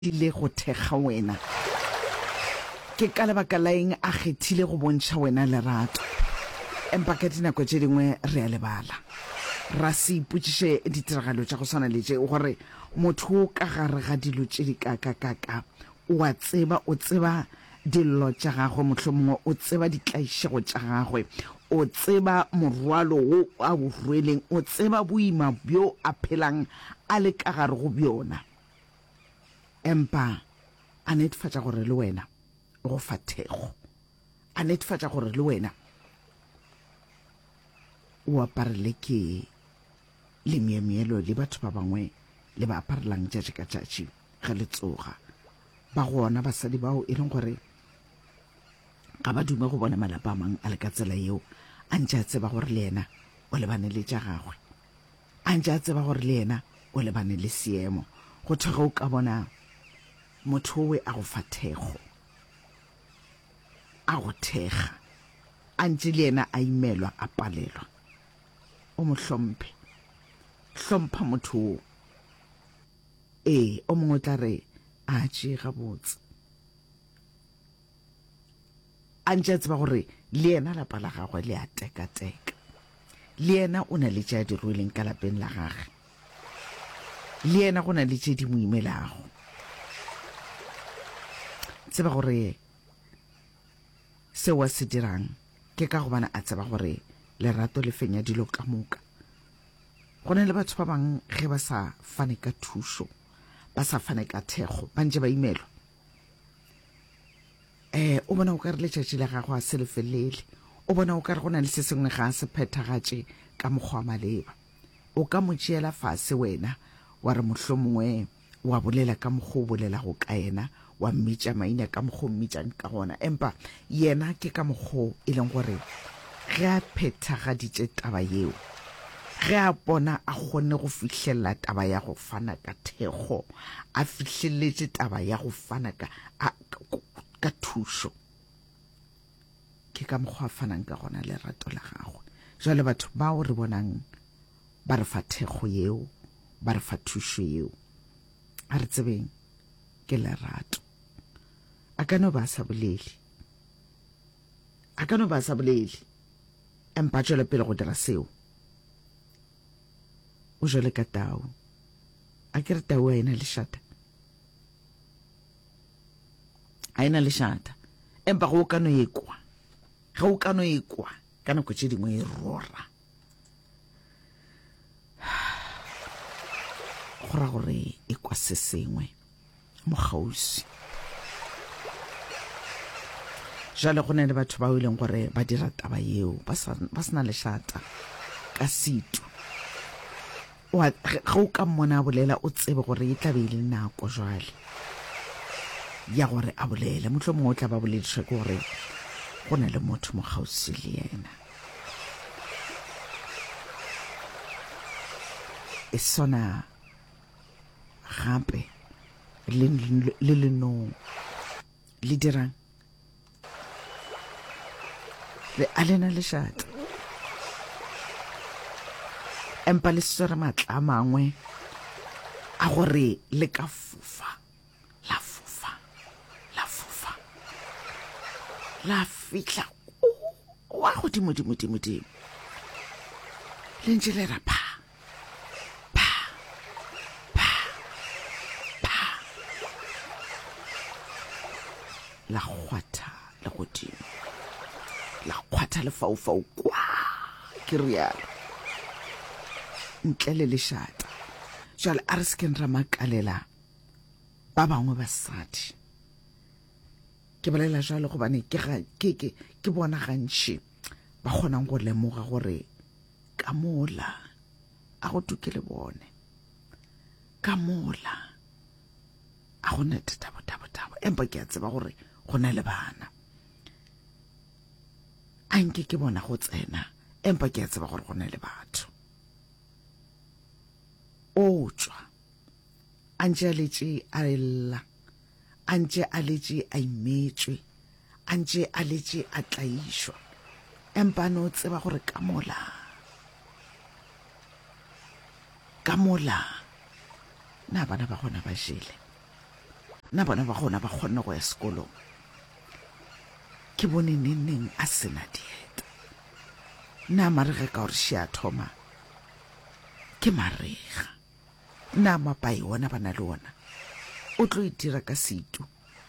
le go thega wena ke ka lebaka la eng a kgethile go bontšha wena lerato empa ka dinako tše dingwe re a lebala ra se ipotšiše ditiragalo tša go swana le tše gore motho ka gare ga dilo tše di ka o tseba dillo tša gagwe mohlomongwe o tseba ditlaišego tša gagwe o tseba morwalo wo a o rweleng o tseba boima bjo a phelang a le ka gare go bjona empa a netefatša gore le wena go fa thego a netefatša gore le wena o aparele ke le meemielo le batho ba bangwe le ba aparelang tšatši ka tšatši ga le tsoga ba gona basadi bao e leng gore ga ba dume go bona malapa a mang a le ka tsela yeo a ntše a tseba gore le yena o lebane le tša gagwe a ntše a tseba gore le yena o lebane le seemo go thega o ka bona motho we a go fa thego a go thega a ntše le yena a imelwa a palelwa o mo hlomphe hlompha motho o o mongwe tla re a tšee gabotse a ntše a tseba gore le yena lapa la gagwe le a teka-teka le yena o na le tše a di rweleng ka lapeng la gage le yena go na le tše di mo imelago tseba gore seo a se dirang ke ka gobane a tseba gore lerato le fenya dilo ka moka go na le batho ba bang ge ba sa fane ka thušo ba sa fane ka thego ba ntše ba imelwa o bona o ka re letšatši la gago a se lefelele o bona o ka re go na le se sengwe ga a se phethagatše ka mokgwa wa maleba o ka mo tšeela fase wena wa re mohlomongwe wa bolela ka mokgwa o bolelago ka yena wa mmitša maina ka mokgwa o mmitšang ka gona empa yena ke ka mokgwa e leng gore ge a phethagaditše taba yeo ge a bona a kgonne go fihlelela taba ya go fana ka thego a fihleletše taba ya go fana ka thušo ke ka mokgwa a fanang ka gona lerato la gagwe jwale batho bao re bonang ba re fa thego yeo ba re fa thušo yeo a re tsebeng ke lerato a ka no ba sa bolele empa tšwele pele go dira seo o jwale ka tau a ke re tau a ena lešata empa ge o ka no ekwa ka nako tše dingwe e rora go ra gore e kwa se sengwe mo kgauswi jale go na le batho ba o ileng gore ba dira taba yeo ba sena lešata ka situ ga o ka mmona a bolela o tsebe gore e tla be e le nako jwale ya gore a bolele mohlomongwe o tla ba boledišwa ke gore go na le motho mo kgauswi le yena e sona gape le lenong le dirang le a lena lešata empa le swere maatla a mangwe a gore le ka fofa la fihla wa godimo le ntše le ra pa la kgwatha le godimo la kgwatha lefaufau kwa ke rialo ntle le lešata jwale a re sekeng ra makalela ba bangwe basadi ke bolela jalo gobane ke bona gantši ba kgonang go lemoga gore ka mola a go tuke le bone ka mola a go nete tabo empa ke a tseba gore go na le bana a nke ke bona go tsena empa ke a tseba gore go na le batho o tswa a ntše a letše a lla a ntše a letše a imetswe a ntše a letše a tlaišwa empa no tseba gore ka mola na bana ba gona ba jele na bona ba gona ba kgona go ya sekolong ke bone neng a sena dieta na marega ka gore she a thoma ke marega na mapai wona bana le wona o tlo itira ka situ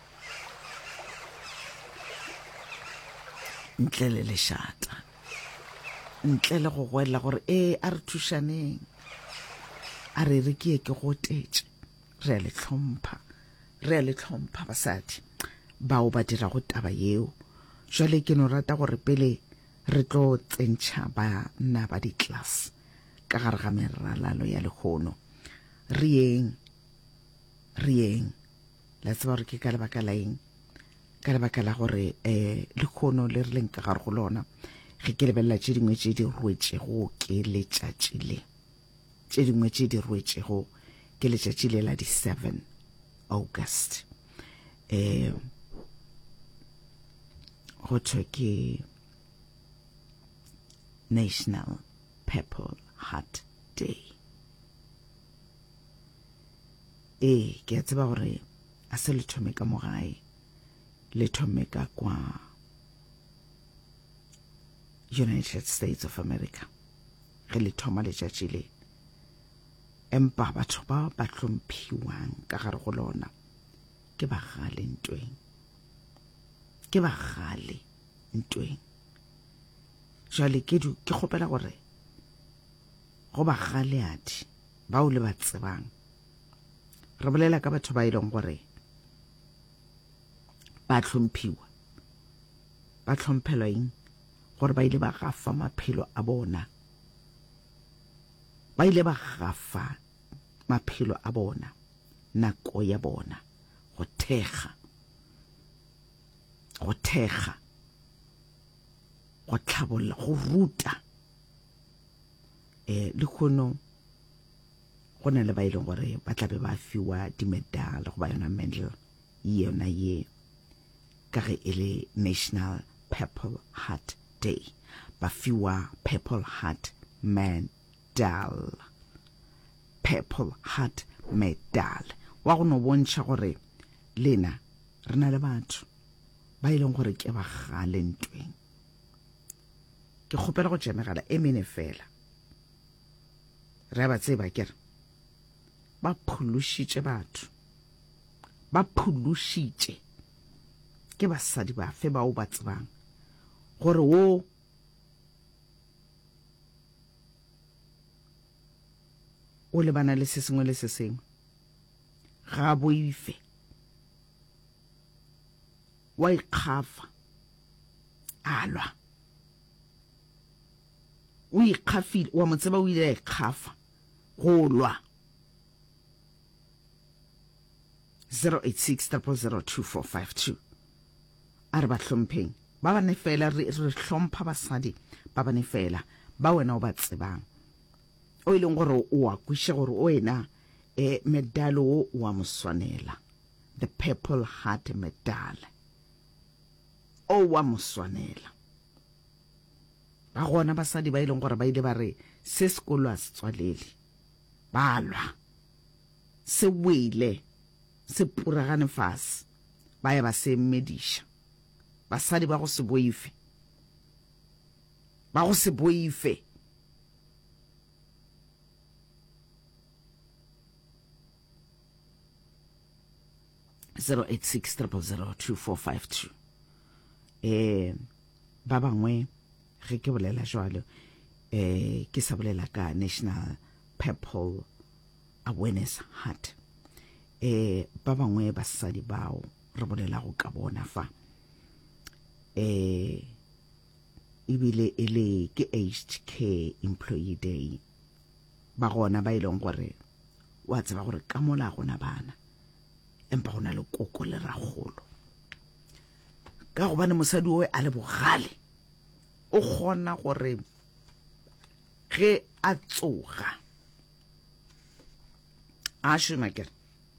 ntle le leshata ntle le go gwela gore a re thušaneng a re re ke go tetse re a le tlhompha basadi bao ba dira go taba yeo jwale ke no rata gore pele re tlo tsentšha ba nna ba di class ka gare ga meralalo ya lekgono re yeng la tseba gore ke ka lebaka la eng ka lebaka la gore lekgono le re leng ka gare go lona ge ke lebelela tše dingwe tše di ruetšego ke letšatši le tše dingwe tše di ruetšego ke letšatši le la di 7 August go thwe ke National Purple Heart Day ke a tseba gore a se le thome ka mogae le thome ka kwa United States of America ge le thoma letšatši le empa batho ba ba hlomphiwang ka gare go lona ke bagale ntweng jwale ke kgopela gore go bagale adi bao le ba tsebang re bolela ka batho ba ileng gore ba hlomphelwa eng gore ba ile ba gafa maphelo a bona nako ya bona go thekga go tlhabolla go ruta le khono go na le ba ileng gore ba tlabe ba fiwa dimedal go ba yona medal yona ye ka ge e le National Purple Heart Day ba fiwa Purple Heart Medal wa go no bontšha gore lena re na le batho ba ileng gore ke bagale ntweng ke kgopela go tšemegala mene fela re ba tseba kere ba phološitše batho ke basadi ba fe bao ba tsebang gore wo o lebana le se sengwe le se sengwe ga boife wa ikgafa alwa o ikgafile wa motseba o ile a ikgafa go lwa 086002452 a re ba hlompheng ba bane fela re hlompha basadi ba bane fela ba wena o ba tsebang o ileng gore o a kwishe gore o wena medal o wa moswanela the Purple Heart Medal o wa moswanela ba gona basadi ba ileng gore ba ile ba re se sekolo a se tswalele ba lwa se wele se puragane fase ba ya ba se medisha basadi ba go se boife 086002452 ba bangwe ge ke bolela jwalo ke sa bolela ka National Purple Awareness Heart ba bangwe basadi bao re bolela go ka bona fa ebile ele ke aged care employee day ba gona ba ileng gore wa tseba gore ka mola gona bana empa gona le koko le ragolo ka go bana mosadi o a le bogale o gona gore ge a tsoga a shuma kere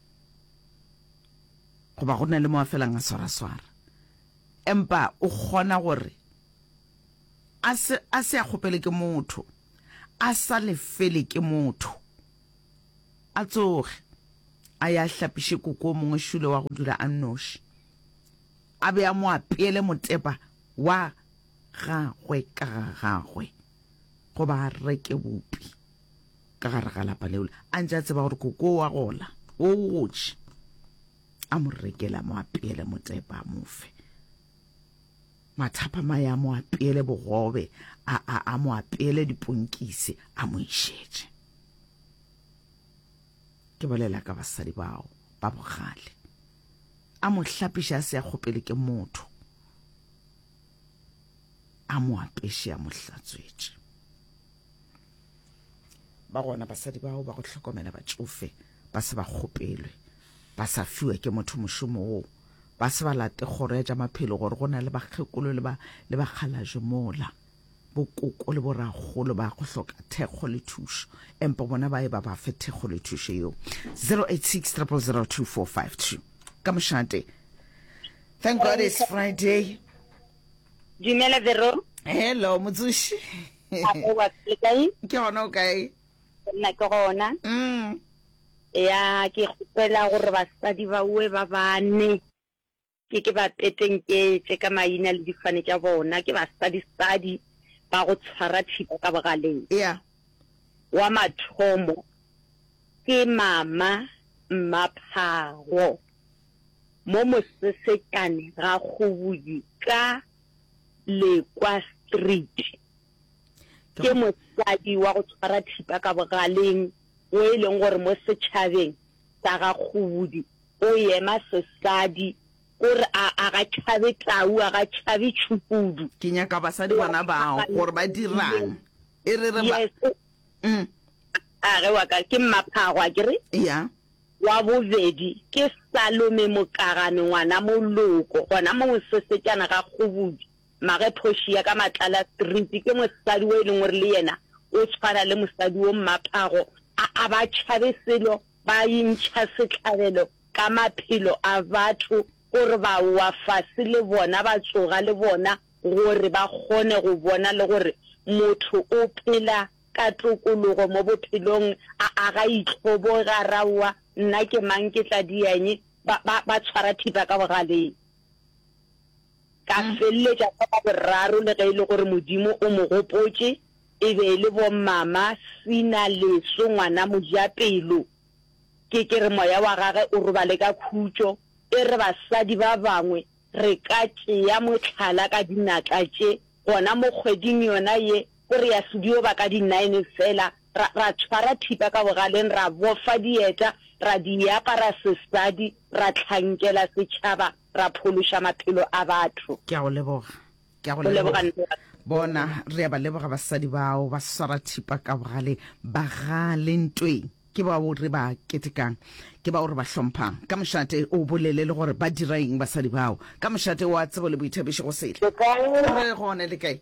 go ba gona le mo a felang a swara empa o gona gore a se a kgopele ke motho a sa lefele ke motho a tsoge a ya hlapiše koko mongwe šule wa go dula a nnoši a be a mo apeele motepa wa gagwe ka ga gagwe go ba reke bopi ka gare ga lapa leole a ntse a tseba gore koko wa gola o gotše a mo rekela mo apeele motepa a mofe mathapama ya mo apeele bogobe a mo apeele diponkise a mo išetše ke bolela ka basadi bao ba bogale a mo hlapiša a se a kgopele ke motho a mo apeše a mo hlatswetše ba gona basadi bao ba go hlokomela batsofe ba se ba kgopelwe ba sa fiwa ke motho mošomo oo ba se ba late kgoro ya tša maphelo gore go na le bakgekolo le bakgalajwe mola bokoko le boragolo ba go hloka thekgo le thušo empa bona ba e ba fe thekgo le thušo eo 086 0002452 ka mošate. Thank God it's Friday. Dumela Vero. Hello motsoši. Wa kae? Ke gona o kae? Nna ke gona. Ya ke gopela gore basadi ba uwe ba bane ke ba peteng ke ka maina le difane tša bona ke basadi ba go tshwara thipa ka bogaleng. Yeah. Wa mathomo ke mama Mmapharo mo Mosesekane ga Kgobodi ka Lekwa Street. Ke mosadi wa go tshwara thipa ka bogaleng o e leng gore mo setšhabeng sa ga Kgobodi o ema sesadi gore a ga tšhabe tau a ga tšhabe tšhukudu. Ke nyaka basadi bana bao gore ba dirang e re ba a re wa ka ke Mmapharo a kere ya wa bobedi ke Salome Mokagane ngwana Moloko gona mo Mosesekana ga Kgobodi mare Phošia ka Matlala Street ke mosadi o e leng gore le yena o tshwana le mosadi o Mmapharo a ba tšhabe selo ba intšha setlhabelo ka maphelo a batho gore ba wa fase le bona ba tsoga le bona gore ba kgone go bona le gore motho o phela ka tokologo mo bophelong a ga itlhobo ga rawa nna ke mang ke tla dianye ba tshwara thipa ka bogaleng ka felletša ka boraro le ge e le gore modimo o mo gopotše e be le bo mama Sina Leso ngwana Mojapelo ke re moya wa gage o robale ka khutšo e re basadi ba bangwe re ka tšea motlhala ka dinatla tše gona mo kgweding yona ye gore ya studio ba ka di-9 fela ra tshwara thipa ka bogaleng ra bofa dieta ra diapara sesadi ra tlhankela setšhaba ra phološa maphelo a batho. Ke a go leboga bona re a ba leboga basadi bao ba swara thipa ka bogale ba gale ntweng ke ba o re ba ketekang ke ba o re ba hlomphang ka mošate o bolele le gore ba diraeng basadi bao ka mošate wa tsebo le boithabiše go sele re gone le kae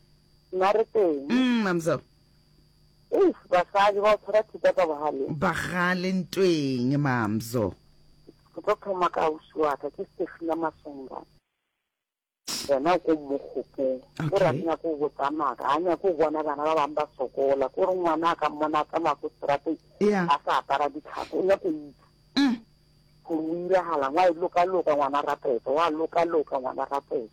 mamzo basadi ba tshwara thipa ka bogale ba gale ntweng mamzo ke tlo thoma ka ausi wa ka ke Stefina Masonga yena ko mogopong gore a nya go botsamaka a nya go bona bana ba bang ba sokola gore ngwana ka mona ka mako strate a sa apara ditlhako o nya go itse go ira hala wa loka ngwana rapetso wa loka ngwana rapetso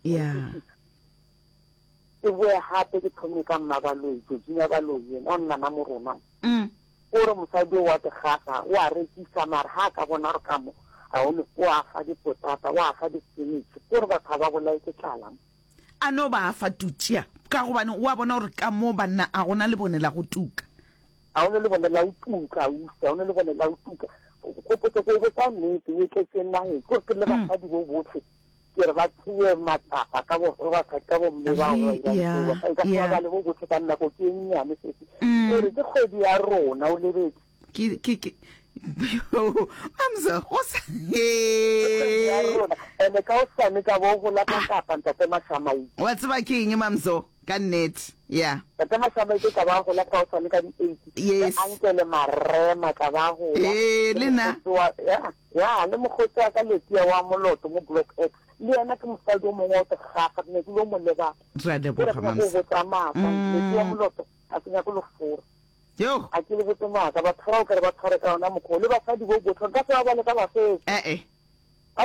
e bua hape ke thome ka Mmabaloi ke dinya Baloi o nna na mo rona gore mosadi wa te gaga wa rekisa mara ha ka bona re ka mo a o le kwa fa dipotata wa fa disenitse gore ba thaba go laike tlala a no ba fa tutia ka go bana wa bona gore ka mo bana a gona le bone la go tuka a o le bone la utuka o le bone la utuka go potse go go tsa nnete e ke tsena e go ke le ba di go botlhe ke re ba tsie matapa ka bo ba ka bo mme ba o ya ba le go botlhe ka nna go ke nya me se gore ke kgwedi ya rona o lebetse ke Mamzo osa ene ka o sane ka bo go la ka panta te Mashamai wa tseba ke eng Mamzo ka net ya te Mashamai ke ka ba go la ka o sane ka di 80 yes ankele marema ka ba go lena ya le mo khotsa ka letia wa moloto mo block X le ena ke mosadi o mongwe o te gafa ne ke lo mo leba ra de bo Mamzo go tsamaka le wa moloto a tsenya go lo fura yo a ke le botse maaka ba tshwara o kare ba tshware ka ona mokgwa le basadi bo botlhong ka se ba bale ka bafetse